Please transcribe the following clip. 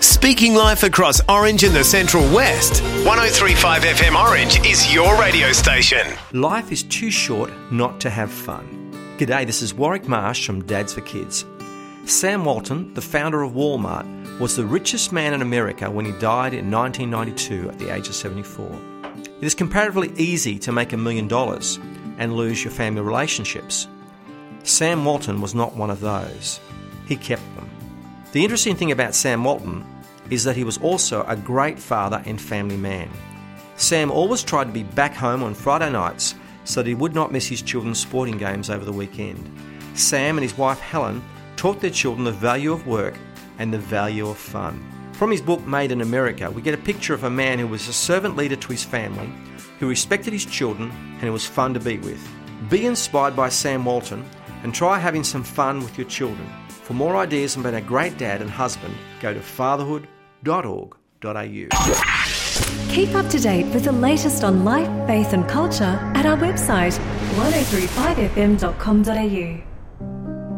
Speaking life across Orange and the Central West. 103.5 FM Orange is your radio station. Life is too short not to have fun. G'day, this is Warwick Marsh from Dads for Kids. Sam Walton, the founder of Walmart, was the richest man in America when he died in 1992 at the age of 74. It is comparatively easy to make $1 million and lose your family relationships. Sam Walton was not one of those. He kept them. The interesting thing about Sam Walton is that he was also a great father and family man. Sam always tried to be back home on Friday nights so that he would not miss his children's sporting games over the weekend. Sam and his wife Helen taught their children the value of work and the value of fun. From his book Made in America, we get a picture of a man who was a servant leader to his family, who respected his children and who was fun to be with. Be inspired by Sam Walton and try having some fun with your children. For more ideas on being a great dad and husband, go to fatherhood.org.au. Keep up to date with the latest on life, faith and culture at our website 1035fm.com.au.